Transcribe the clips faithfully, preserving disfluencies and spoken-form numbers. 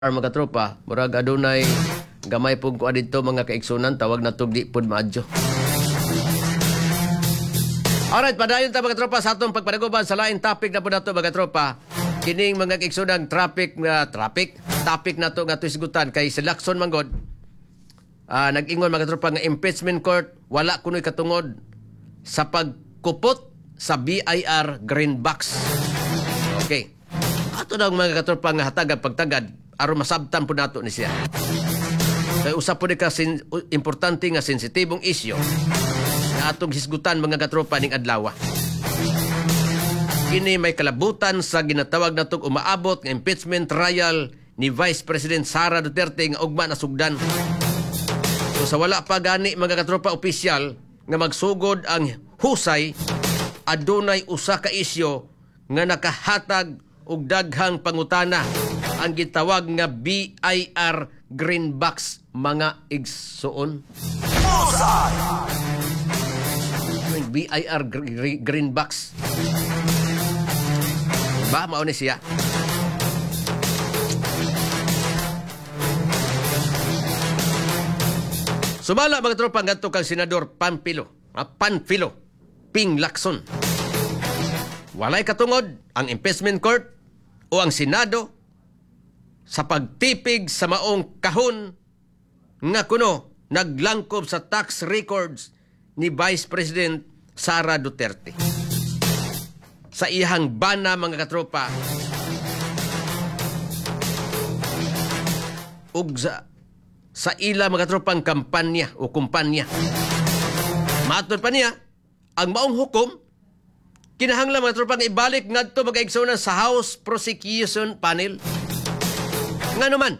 mga tropa, murag adunay gamay pug ko adto mga kaigsunan tawag na tugdi pud maadyo. Alright, padayon ta mga tropa sa atong pagpadaguban sa lain topic na po nato mga tropa. Kining mga kaigsunan traffic na uh, traffic topic nato nga tuisgutan kay si Lacson manggod. Uh, nag-ingon mga tropa nga impeachment court wala kunoy katungod sa pagkupot sa B I R green box. Okay. Ato daw mga katropa nga hatagad pagtagad aron masabtan po nato ni siya. Kaya usap po ni ka sin, importante nga sensitibong isyo na atong hisgutan mga katropa ning adlaw. Kini may kalabutan sa ginatawag natong umaabot nga impeachment trial ni Vice President Sara Duterte nga ugma na sugdan. So sa wala pa gani mga katropa opisyal nga magsugod ang husay, adunay usa ka isyo nga nakahatag og daghang pangutana ang gitawag nga B I R green box mga igsuon. B I R green box. Ba mao ni siya. Sumala mga tropa ngadto kang Senador Panfilo, ah, Panfilo Ping Lacson. Walay katungod ang impeachment court o ang Senado sa pagtipig sa maong kahon nga kuno naglangkob sa tax records ni Vice President Sara Duterte. Sa iyang bana mga katropa ug sa, sa ila mga katropang kampanya o kumpanya. Matod pa niya, ang maong hukom kinahanglan mga tropang ibalik ngadto mag-igsunan sa House Prosecution Panel. Nga naman,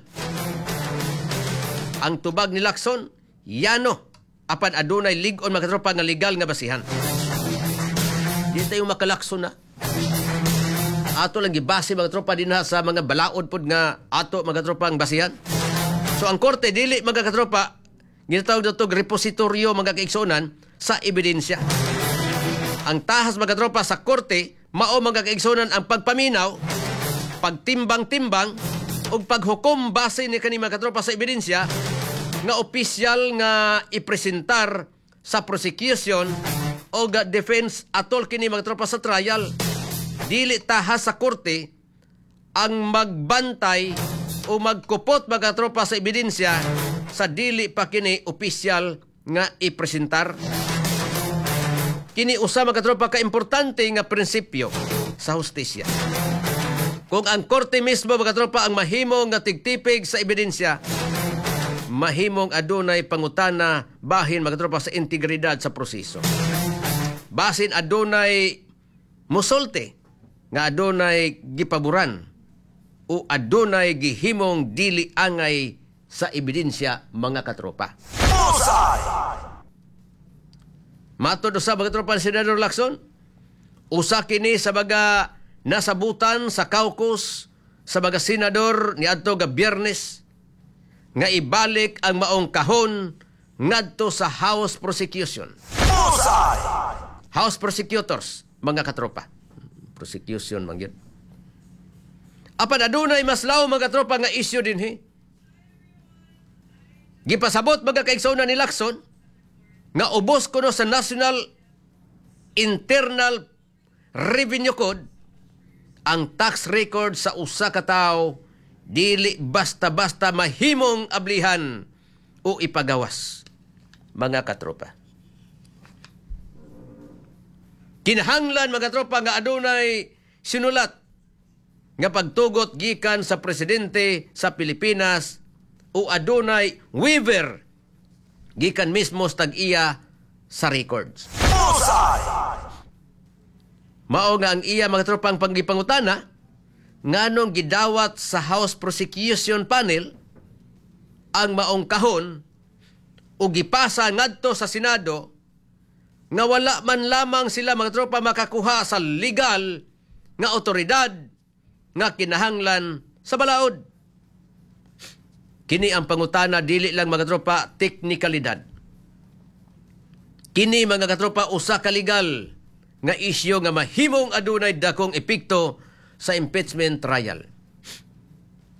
ang tubag ni Lacson, yano, apan adunay lig-on mga tropa nga legal nga basihan. Di tayo makalakson na. Ato lang gibase mga tropa din ha sa mga balaod pod nga ato mga tropa ang basihan. So ang korte, dili mga katropa, ginatawag na ito repositoryo mga kaigsunan sa ebidensya. Ang tahas mga tropa sa korte, mao mga kaigsunan ang pagpaminaw, pagtimbang-timbang, o paghukom base ni kani mga tropa sa ebidensya nga opisyal nga ipresentar sa prosecution o ga defense atol kini mga tropa sa trial. Dili tahas sa korte ang magbantay o magkupot mga tropa sa ebidensya sa dili pa kini opisyal nga ipresentar. Kini usa mga tropa ka importante nga prinsipyo sa hustisya. Kung ang korte mismo mga tropa ang mahimong nga tigtipig sa ebidensya, mahimong adunay pangutana bahin mga tropa sa integridad sa proseso. Basin adunay musulte nga adunay gipaboran o adunay gihimong dili angay sa ebidensya mga katropa. Matod sa mga tropa ni Senador Lacson, usa kini sa mga nasabutan sa caucus sa mga senador ni adto nga Biyernes nga ibalik ang maong kahon ngadto sa House Prosecution. House Prosecutors, mga katropa. Prosecution man gyud. Apan adunay maslaw mga katropa nga issue dinhi. Gipasabot mga kaigsunan ni Lacson nga ubos kuno sa National Internal Revenue Code ang tax record sa usa ka tawo dili basta-basta mahimong ablihan o ipagawas mga katropa. Kinahanglan mga tropa nga adunay sinulat nga pagtugot gikan sa presidente sa Pilipinas o adunay waiver gikan mismo sa tag-iya sa records. Mao nga ang iya mga tropang panggipangutana nganong gidawat sa House Prosecution Panel ang maong kahon o gipasa ngadto sa Senado nga wala man lamang sila mga tropa makakuha sa legal nga otoridad nga kinahanglan sa balaod. Kini ang pangutana dili lang mga tropa teknikalidad. Kini mga katropa usa ka legal nga isyu nga mahimong adunay dakong epekto sa impeachment trial.